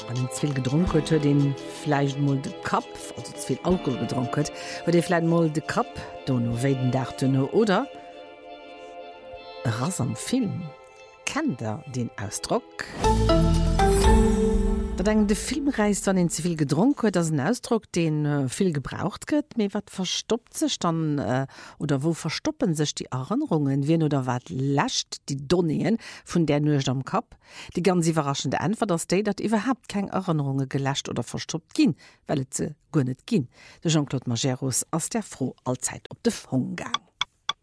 an den Zwill gedrunken huet, den vielleicht mal de Kap, also zu viel Alkohol gedrunken, oder den vielleicht mal de Kap, dono weiden dachte oder Ras am Film. Kennt er den Ausdruck? Da denkt de Film reist an den zuviel gedrunken huet, das ein Ausdruck, den viel gebraucht gëtt, mir wat verstoppt sich dann oder wo verstoppen sich die Erinnerungen, wen oder wat lascht die Donnien von der nur am Kap. Die ganz überraschende Antwort ist die, dat überhaupt keine Erinnerungen gelascht oder verstoppt gin, weil ze gar nicht gin. De Jean-Claude Majeros aus der froh allzeit op de Fong gang.